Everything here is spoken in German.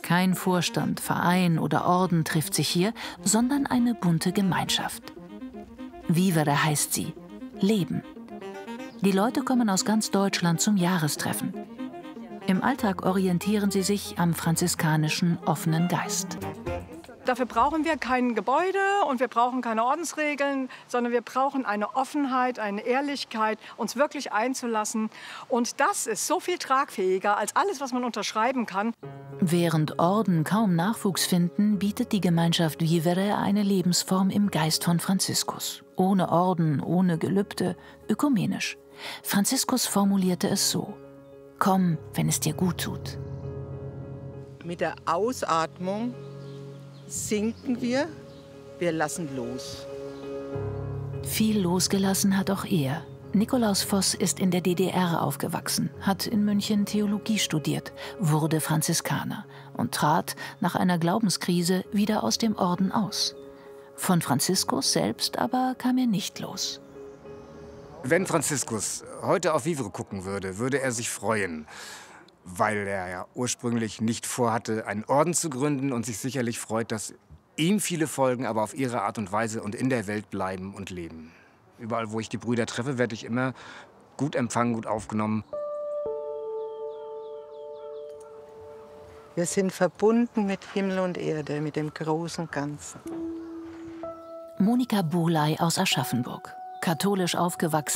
Kein Vorstand, Verein oder Orden trifft sich hier, sondern eine bunte Gemeinschaft. Vivere heißt sie, Leben. Die Leute kommen aus ganz Deutschland zum Jahrestreffen. Im Alltag orientieren sie sich am franziskanischen offenen Geist. Dafür brauchen wir kein Gebäude und wir brauchen keine Ordensregeln, sondern wir brauchen eine Offenheit, eine Ehrlichkeit, uns wirklich einzulassen. Und das ist so viel tragfähiger als alles, was man unterschreiben kann. Während Orden kaum Nachwuchs finden, bietet die Gemeinschaft Vivere eine Lebensform im Geist von Franziskus. Ohne Orden, ohne Gelübde, ökumenisch. Franziskus formulierte es so: Komm, wenn es dir gut tut. Mit der Ausatmung sinken wir lassen los. Viel losgelassen hat auch er. Nikolaus Voss ist in der DDR aufgewachsen, hat in München Theologie studiert, wurde Franziskaner und trat nach einer Glaubenskrise wieder aus dem Orden aus. Von Franziskus selbst aber kam er nicht los. Wenn Franziskus heute auf Vivere gucken würde, würde er sich freuen, weil er ja ursprünglich nicht vorhatte, einen Orden zu gründen und sich sicherlich freut, dass ihm viele folgen, aber auf ihre Art und Weise und in der Welt bleiben und leben. Überall, wo ich die Brüder treffe, werde ich immer gut empfangen, gut aufgenommen. Wir sind verbunden mit Himmel und Erde, mit dem großen Ganzen. Monika Buley aus Aschaffenburg, katholisch aufgewachsen.